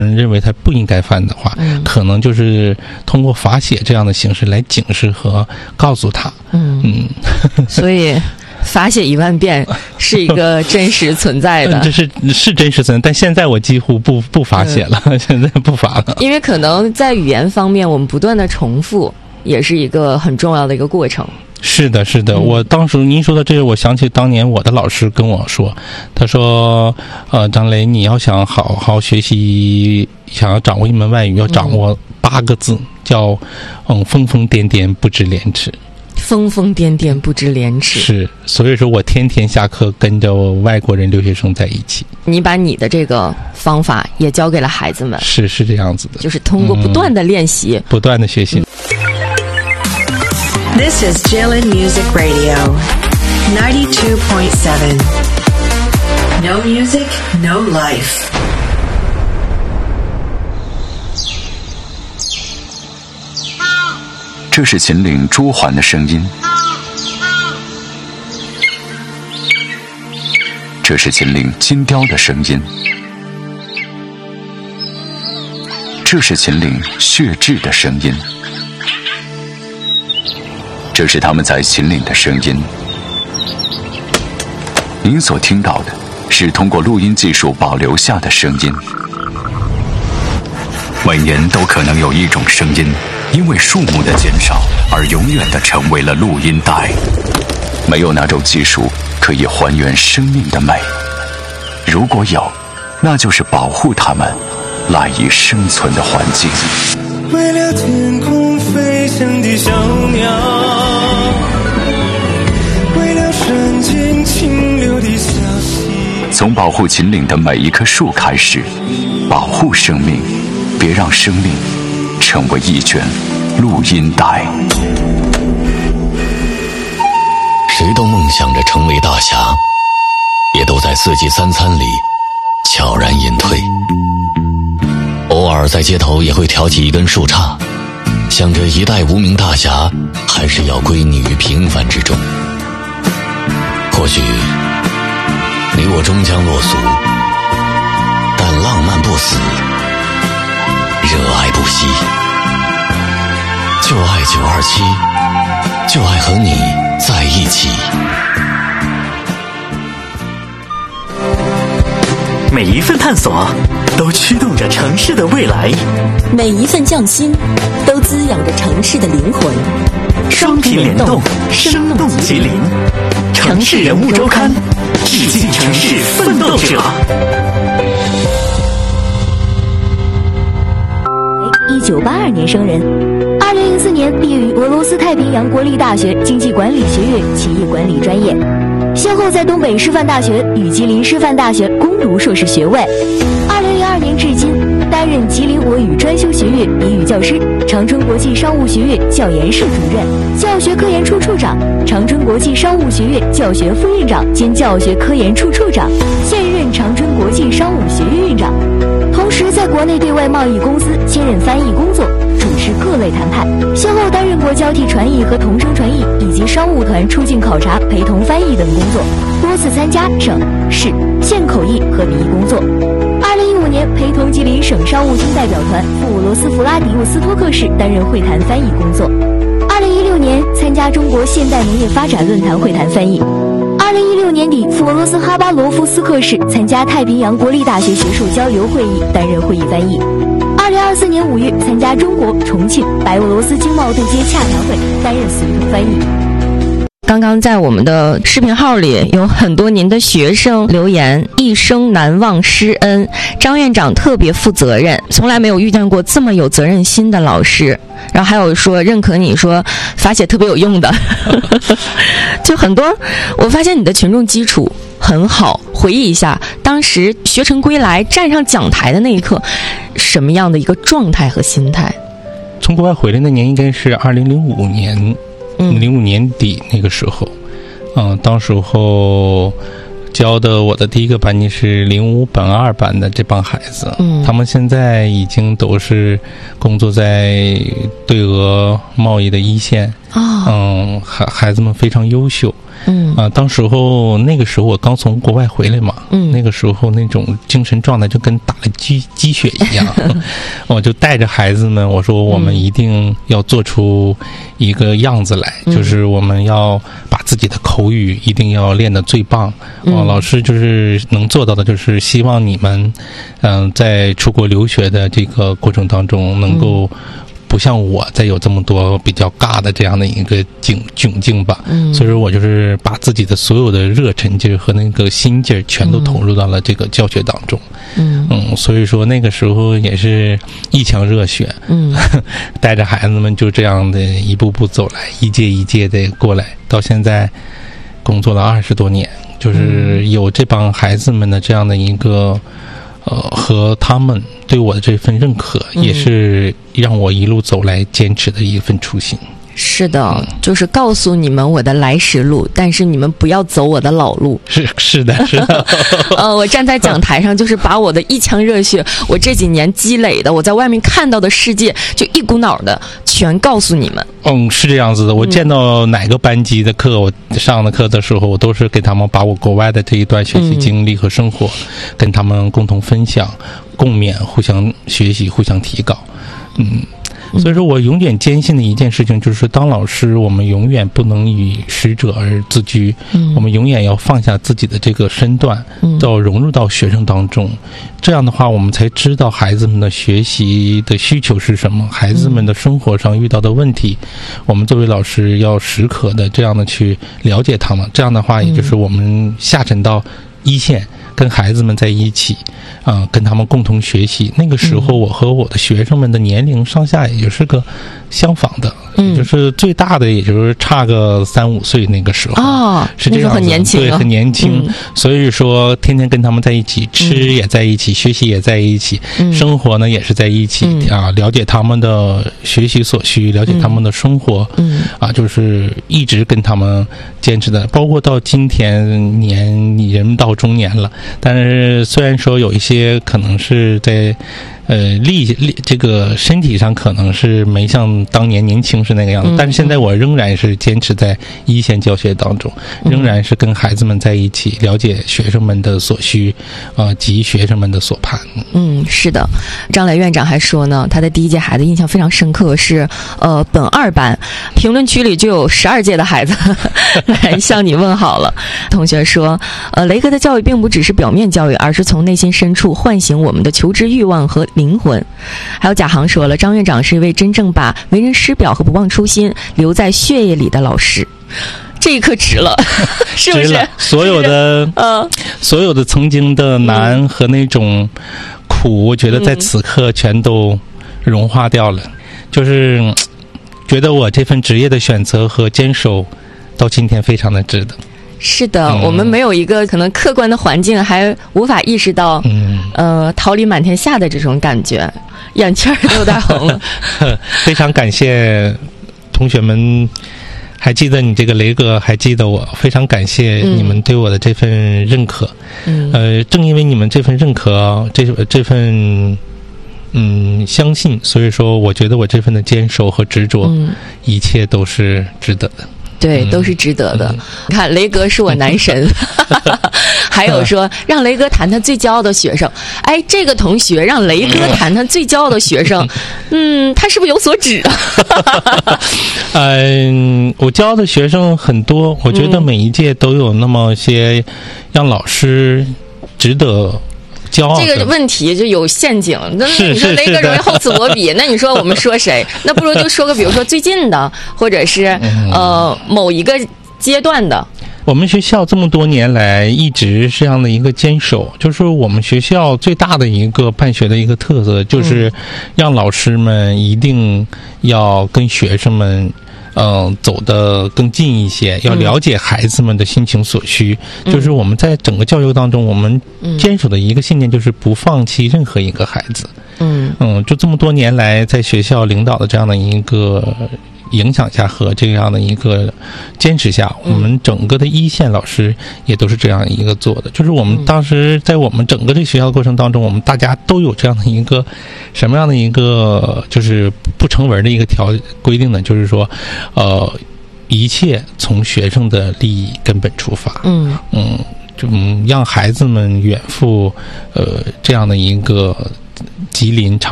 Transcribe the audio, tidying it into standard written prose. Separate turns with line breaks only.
认为他不应该犯的话，可能就是通过罚写这样的形式来警示和告诉他。
所以罚写1万遍是一个真实存在的。
这是真实存在，但现在我几乎不罚写了，现在不罚了。
因为可能在语言方面，我们不断的重复，也是一个很重要的一个过程。
是的，是的，我当时您说的这个，我想起当年我的老师跟我说，他说，张雷，你要想好好学习，想要掌握一门外语，要掌握8个字，叫疯疯癫癫不知廉耻。
疯疯癫癫不知廉耻。
是，所以说我天天下课跟着外国人留学生在一起。
你把你的这个方法也教给了孩子们。是
这样子的，
就是通过不断的练习，
不断的学习。
This is Jilin Music Radio, 92.7. No music, no life.
这是秦岭朱鹮的声音，这是秦岭金雕的声音，这是秦岭血雉的声音。这是他们在秦岭的声音。您所听到的是通过录音技术保留下的声音。每年都可能有一种声音，因为数目的减少而永远地成为了录音带。没有哪种技术可以还原生命的美，如果有，那就是保护它们赖以生存的环境。
为了天空飞翔的小鸟，为了山间清流的小溪。
从保护秦岭的每一棵树开始，保护生命，别让生命成为一卷录音带。
谁都梦想着成为大侠，也都在4季3餐里悄然隐退。偶尔在街头也会挑起一根树杈，想着一代无名大侠还是要归你于平凡之中。或许你我终将落俗，但浪漫不死，热爱不息。就爱927，就爱和你在一起。
每一份探索都驱动着城市的未来，
每一份匠心都滋养着城市的灵魂。
双频联动，生动吉林。城市人物周刊，致敬城市奋斗者。
1982年生人，2004年毕业于俄罗斯太平洋国立大学经济管理学院企业管理专业，先后在东北师范大学与吉林师范大学攻读硕士学位。2002年至今担任吉林俄语专修学院英语教师，长春国际商务学院教研室主任、教学科研处处长，长春国际商务学院教学副院长兼教学科研处处长，现任长春国际商务学院院长。同时在国内对外贸易公司兼任翻译工作，主持各类谈判，先后担任过交替传译和同声传译以及商务团出境考察陪同翻译等工作，多次参加省、市、县口译和笔译工作。2015年陪同吉林省商务厅代表团赴俄罗斯弗拉迪沃斯托克市担任会谈翻译工作。2016年参加中国现代农业发展论坛会谈翻译。2016年底赴俄罗斯哈巴罗夫斯克市参加太平洋国立大学学术交流会议，担任会议翻译。2024年5月参加中国重庆白俄罗斯经贸对接洽谈会，担任随同翻译。
刚刚在我们的视频号里有很多您的学生留言，一生难忘师恩，张院长特别负责任，从来没有遇见过这么有责任心的老师。然后还有说认可你说罚写特别有用的就很多。我发现你的群众基础很好，回忆一下当时学成归来站上讲台的那一刻，什么样的一个状态和心态？
从国外回来那年应该是2005年，05年底那个时候，当时候教的我的第一个班级是05本2班的这帮孩子，他们现在已经都是工作在对俄贸易的一线， 孩子们非常优秀。那个时候我刚从国外回来嘛，那个时候那种精神状态就跟打了鸡血一样，我就带着孩子们，我说我们一定要做出一个样子来，就是我们要把自己的口语一定要练得最棒。老师就是能做到的，就是希望你们，在出国留学的这个过程当中能够。不像我再有这么多比较尬的这样的一个窘境吧，所以说我就是把自己的所有的热忱劲和那个心劲全都投入到了这个教学当中，所以说那个时候也是一腔热血，带着孩子们就这样的一步步走来，一届一届的过来，到现在工作了20多年，就是有这帮孩子们的这样的一个。和他们对我的这份认可，也是让我一路走来坚持的一份初心。
是的，就是告诉你们我的来时路，但是你们不要走我的老路。
是的。
我站在讲台上，就是把我的一腔热血，我这几年积累的，我在外面看到的世界，就一股脑的全告诉你们。
是这样子的。我见到哪个班级的课，我上的课的时候，我都是给他们把我国外的这一段学习经历和生活，跟他们共同分享、共勉，互相学习、互相提高。所以说我永远坚信的一件事情就是，当老师我们永远不能以师者而自居，我们永远要放下自己的这个身段，要融入到学生当中，这样的话我们才知道孩子们的学习的需求是什么，孩子们的生活上遇到的问题，我们作为老师要时刻的这样的去了解他们，这样的话也就是我们下沉到一线，跟孩子们在一起，跟他们共同学习。那个时候，我和我的学生们的年龄上下也就是个相仿的，也就是最大的也就是差个3-5岁那个时候。是这样子，
很年轻，
对，很年轻。所以说，天天跟他们在一起，吃也在一起，学习也在一起，生活呢也是在一起了解他们的学习所需，了解他们的生活，就是一直跟他们坚持的，包括到今天人到中年了，但是虽然说有一些可能是在这个身体上可能是没像当年年轻是那个样子，但是现在我仍然是坚持在一线教学当中，仍然是跟孩子们在一起，了解学生们的所需，及学生们的所盼。
是的。张磊院长还说呢，他的第一届孩子印象非常深刻，是本2班，评论区里就有12届的孩子来向你问好了。同学说，雷哥的教育并不只是表面教育，而是从内心深处唤醒我们的求知欲望和灵魂。还有贾航说了，张院长是一位真正把为人师表和不忘初心留在血液里的老师。这一刻值了，是不是？
所有的曾经的难和那种苦，我觉得在此刻全都融化掉了。就是觉得我这份职业的选择和坚守，到今天非常的值得。
是的，我们没有一个可能客观的环境，还无法意识到，桃李满天下的这种感觉，眼圈都有点红了。
非常感谢同学们，还记得你这个雷哥，还记得我，非常感谢你们对我的这份认可。正因为你们这份认可，这份相信，所以说我觉得我这份的坚守和执着，一切都是值得的。
对，都是值得的。你看，雷哥是我男神。还有说让雷哥谈谈最骄傲的学生，这个同学让雷哥谈谈最骄傲的学生，他是不是有所指啊？
我骄傲的学生很多，我觉得每一届都有那么些让老师值得骄傲。
这个问题就有陷阱，那你说雷哥容易厚此薄彼，那你说我们说谁？那不如就说个，比如说最近的，或者是某一个阶段的。
我们学校这么多年来一直这样的一个坚守，就是我们学校最大的一个办学的一个特色，就是让老师们一定要跟学生们走得更近一些，要了解孩子们的心情所需。就是我们在整个教育当中，我们坚守的一个信念就是不放弃任何一个孩子。就这么多年来在学校领导的这样的一个影响下和这样的一个坚持下，我们整个的一线老师也都是这样一个做的。就是我们当时在我们整个这学校过程当中，我们大家都有这样的一个什么样的一个就是不成文的一个规定呢？就是说，一切从学生的利益根本出发。让孩子们远赴这样的一个吉林